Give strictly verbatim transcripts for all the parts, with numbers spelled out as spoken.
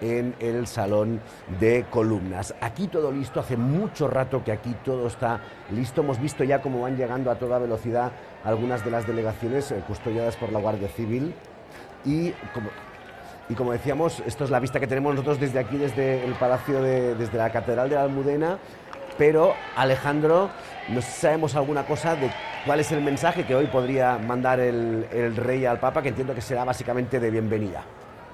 en el Salón de Columnas. Aquí todo listo, hace mucho rato que aquí todo está listo. Hemos visto ya cómo van llegando a toda velocidad algunas de las delegaciones eh, custodiadas por la Guardia Civil y como, y como decíamos, esto es la vista que tenemos nosotros desde aquí, desde el Palacio, de, desde la Catedral de la Almudena. Pero, Alejandro, no sé si sabemos alguna cosa de cuál es el mensaje que hoy podría mandar el, el rey al Papa, que entiendo que será básicamente de bienvenida.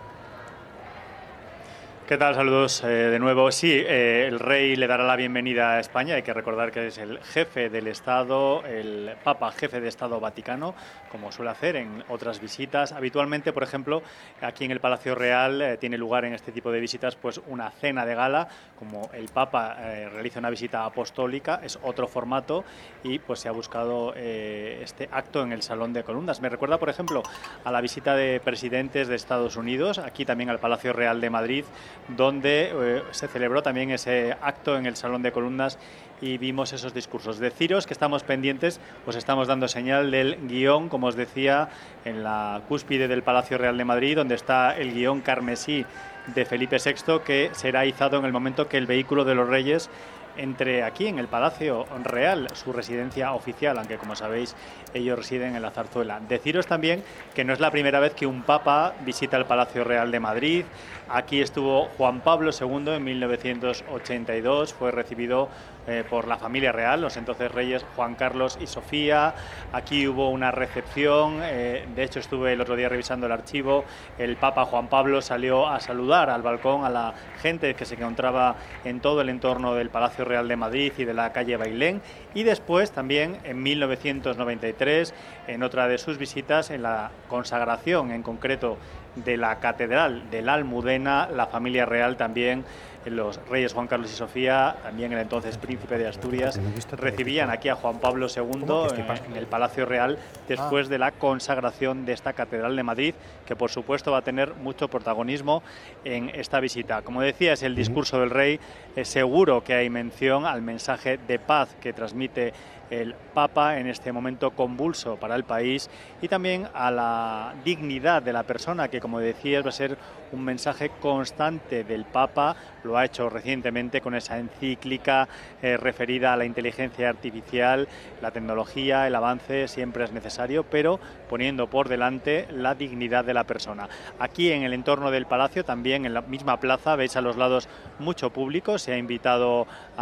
¿Qué tal? Saludos eh, de nuevo. Sí, eh, el rey le dará la bienvenida a España. Hay que recordar que es el jefe del Estado, el Papa jefe de Estado Vaticano, como suele hacer en otras visitas. Habitualmente, por ejemplo, aquí en el Palacio Real eh, tiene lugar en este tipo de visitas pues una cena de gala. Como el Papa eh, realiza una visita apostólica, es otro formato y pues se ha buscado eh, este acto en el Salón de Columnas. Me recuerda, por ejemplo, a la visita de presidentes de Estados Unidos, aquí también al Palacio Real de Madrid, donde eh, se celebró también ese acto en el Salón de Columnas y vimos esos discursos. Deciros que estamos pendientes, os estamos dando señal del guión, como os decía, en la cúspide del Palacio Real de Madrid, donde está el guión carmesí de Felipe sexto, que será izado en el momento que el vehículo de los Reyes entre aquí en el Palacio Real, su residencia oficial, aunque como sabéis ellos residen en la Zarzuela. Deciros también que no es la primera vez que un papa visita el Palacio Real de Madrid. Aquí estuvo Juan Pablo segundo en mil novecientos ochenta y dos, fue recibido eh, por la familia real, los entonces reyes Juan Carlos y Sofía. Aquí hubo una recepción, eh, de hecho estuve el otro día revisando el archivo, el Papa Juan Pablo salió a saludar al balcón a la gente que se encontraba en todo el entorno del Palacio Real de Madrid y de la calle Bailén, y después también en mil novecientos noventa y tres, en otra de sus visitas, en la consagración en concreto de la Catedral de la Almudena, la familia real también, los reyes Juan Carlos y Sofía, también el entonces príncipe de Asturias, recibían aquí a Juan Pablo segundo en el Palacio Real después de la consagración de esta Catedral de Madrid, que por supuesto va a tener mucho protagonismo en esta visita. Como decía, es el discurso del rey, es seguro que hay mención al mensaje de paz que transmite el Papa en este momento convulso para el país, y también a la dignidad de la persona, que como decías va a ser un mensaje constante del Papa. Lo ha hecho recientemente con esa encíclica eh, referida a la inteligencia artificial, la tecnología, el avance siempre es necesario, pero poniendo por delante la dignidad de la persona. Aquí en el entorno del Palacio, también en la misma plaza, veis a los lados mucho público, se ha invitado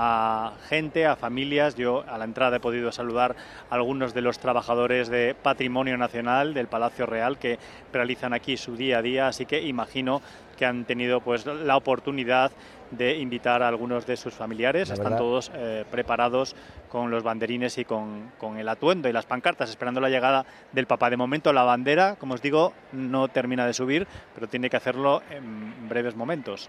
a gente, a familias. Yo a la entrada he podido saludar a algunos de los trabajadores de Patrimonio Nacional del Palacio Real que realizan aquí su día a día, así que imagino que han tenido pues la oportunidad de invitar a algunos de sus familiares. Están todos eh, preparados con los banderines y con, con el atuendo y las pancartas, esperando la llegada del Papa. De momento la bandera, como os digo, no termina de subir, pero tiene que hacerlo en breves momentos.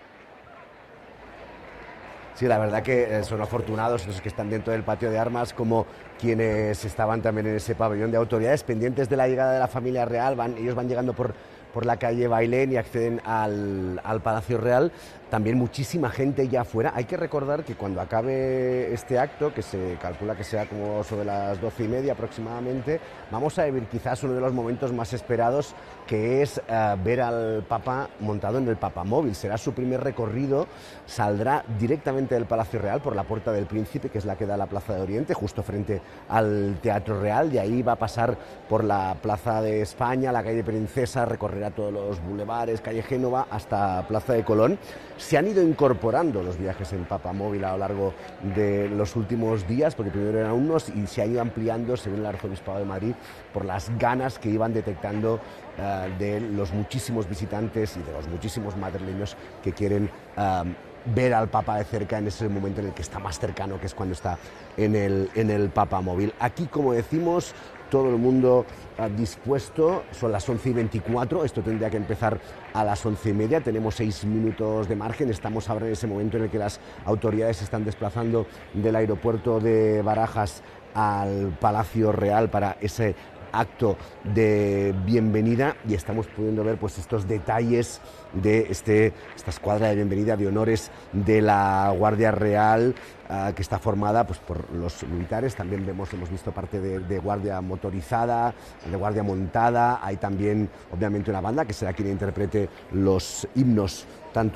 Sí, la verdad que son afortunados los que están dentro del patio de armas, como quienes estaban también en ese pabellón de autoridades, pendientes de la llegada de la familia real. Van, ellos van llegando por, por la calle Bailén y acceden al, al Palacio Real. También muchísima gente ya afuera. Hay que recordar que cuando acabe este acto, que se calcula que sea como sobre las doce y media aproximadamente, vamos a vivir quizás uno de los momentos más esperados, que es uh, ver al Papa montado en el Papamóvil. Será su primer recorrido, saldrá directamente del Palacio Real por la Puerta del Príncipe, que es la que da a la Plaza de Oriente, justo frente al Teatro Real. De ahí va a pasar por la Plaza de España, la calle Princesa, recorrerá todos los bulevares, calle Génova, hasta Plaza de Colón. Se han ido incorporando los viajes en Papamóvil a lo largo de los últimos días, porque primero eran unos y se ha ido ampliando, según el Arzobispado de Madrid, por las ganas que iban detectando uh, de los muchísimos visitantes y de los muchísimos madrileños que quieren uh, ver al Papa de cerca en ese momento en el que está más cercano, que es cuando está en el, en el Papamóvil. Aquí, como decimos, todo el mundo uh, dispuesto. Son las once y veinticuatro, esto tendría que empezar a las once y media, tenemos seis minutos de margen. Estamos ahora en ese momento en el que las autoridades se están desplazando del aeropuerto de Barajas al Palacio Real para ese acto de bienvenida, y estamos pudiendo ver pues estos detalles de este, esta escuadra de bienvenida de honores de la Guardia Real, uh, que está formada pues por los militares. También vemos, hemos visto parte de, de guardia motorizada, de guardia montada. Hay también obviamente una banda que será quien interprete los himnos tanto